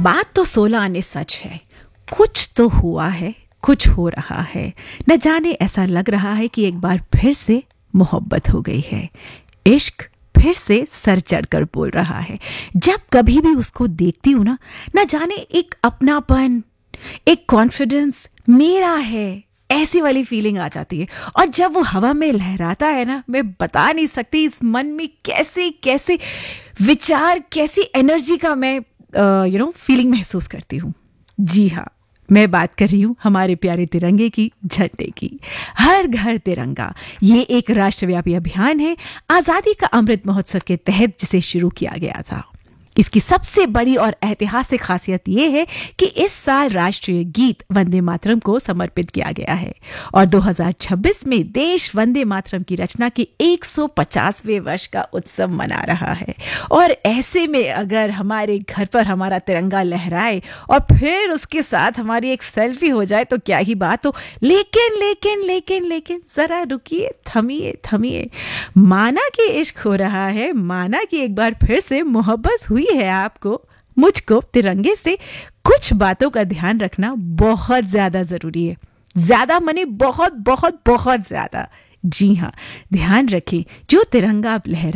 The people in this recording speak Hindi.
बात तो 16 आने सच है। कुछ तो हुआ है, कुछ हो रहा है। न जाने ऐसा लग रहा है कि एक बार फिर से मोहब्बत हो गई है। इश्क फिर से सर चढ़कर बोल रहा है। जब कभी भी उसको देखती हूँ ना, न जाने एक अपनापन, एक कॉन्फिडेंस मेरा है, ऐसी वाली फीलिंग आ जाती है। और जब वो हवा में लहराता है ना, मैं बता नहीं सकती इस मन में कैसे कैसे विचार, कैसी एनर्जी का मैं फीलिंग महसूस करती हूँ। जी हाँ, मैं बात कर रही हूँ हमारे प्यारे तिरंगे की, झंडे की। हर घर तिरंगा, ये एक राष्ट्रव्यापी अभियान है आज़ादी का अमृत महोत्सव के तहत जिसे शुरू किया गया था। इसकी सबसे बड़ी और ऐतिहासिक खासियत यह है कि इस साल राष्ट्रीय गीत वंदे मातरम को समर्पित किया गया है और 2026 में देश वंदे मातरम की रचना के 150वें वर्ष का उत्सव मना रहा है। और ऐसे में अगर हमारे घर पर हमारा तिरंगा लहराए और फिर उसके साथ हमारी एक सेल्फी हो जाए तो क्या ही बात हो। लेकिन लेकिन लेकिन लेकिन जरा रुकिए, थमिए थमिए। माना कि इश्क हो रहा है, माना कि एक बार फिर से मोहब्बत हुई है आपको, मुझको तिरंगे से कुछ बातों का ध्यान रखना बहुत ज्यादा जरूरी है। ज्यादा माने बहुत बहुत बहुत ज्यादा। जी हाँ, ध्यान रखें जो तिरंगा आप लहरा